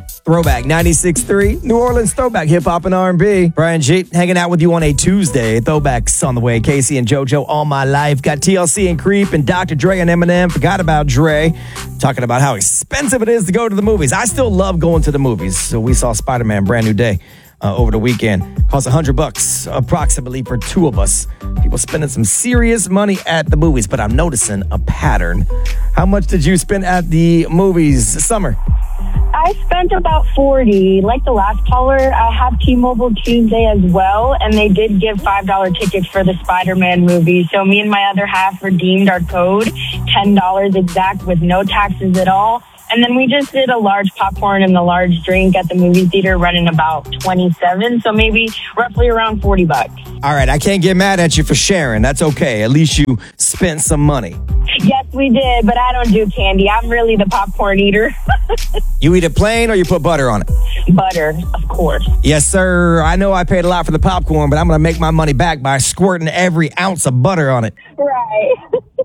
Throwback 96.3, New Orleans Throwback, hip hop and R&B. Brian G hanging out with you on a Tuesday. Throwbacks on the way. Casey and JoJo, All My Life. Got TLC and Creep and Dr. Dre and Eminem. Forgot about Dre. Talking about how expensive it is to go to the movies. I still love going to the movies. So we saw Spider-Man Brand New Day over the weekend. Cost $100 approximately for two of us. People spending some serious money at the movies, but I'm noticing a pattern. How much did you spend at the movies, Summer? I spent about $40. Like the last caller, I have T-Mobile Tuesday as well, and they did give $5 tickets for the Spider-Man movie. So me and my other half redeemed our code, $10 exact with no taxes at all. And then we just did a large popcorn and a large drink at the movie theater, running about $27. So maybe roughly around $40. All right, I can't get mad at you for sharing. That's okay. At least you spent some money. Yes, we did, but I don't do candy. I'm really the popcorn eater. You eat it plain or you put butter on it? Butter, of course. Yes, sir. I know I paid a lot for the popcorn, but I'm going to make my money back by squirting every ounce of butter on it. Right.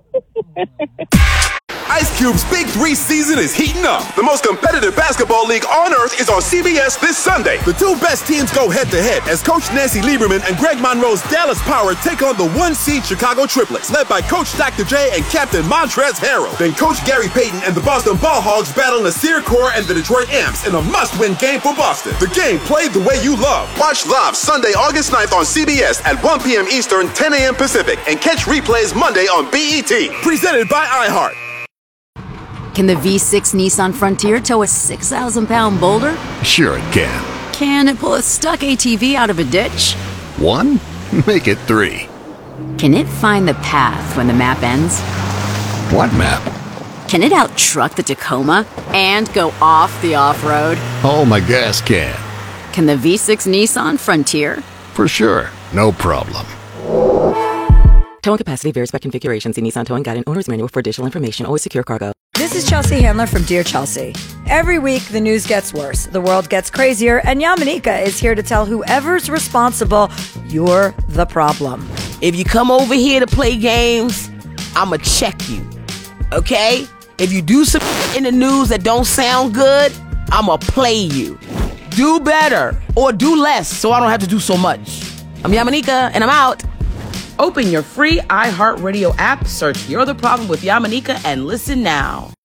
Ice Cube's Big 3 season is heating up. The most competitive basketball league on earth is on CBS this Sunday. The two best teams go head-to-head as Coach Nancy Lieberman and Greg Monroe's Dallas Power take on the one-seed Chicago Triplets, led by Coach Dr. J and Captain Montrezl Harrell. Then Coach Gary Payton and the Boston Ball Hogs battle Nasir Kaur and the Detroit Amps in a must-win game for Boston. The game played the way you love. Watch live Sunday, August 9th on CBS at 1 p.m. Eastern, 10 a.m. Pacific, and catch replays Monday on BET. Presented by iHeart. Can the V6 Nissan Frontier tow a 6,000-pound boulder? Sure it can. Can it pull a stuck ATV out of a ditch? 1? Make it 3. Can it find the path when the map ends? What map? Can it out-truck the Tacoma and go off the off-road? Oh, my gas can. Can the V6 Nissan Frontier? For sure. No problem. Towing capacity varies by configuration. See Nissan Towing Guide and Owner's Manual for additional information. Always secure cargo. This is Chelsea Handler from Dear Chelsea. Every week, the news gets worse, the world gets crazier, and Yamanika is here to tell whoever's responsible, you're the problem. If you come over here to play games, I'ma check you, okay? If you do some in the news that don't sound good, I'ma play you. Do better, or do less, so I don't have to do so much. I'm Yamanika, and I'm out. Open your free iHeartRadio app, search You're the Problem with Yamanika, and listen now.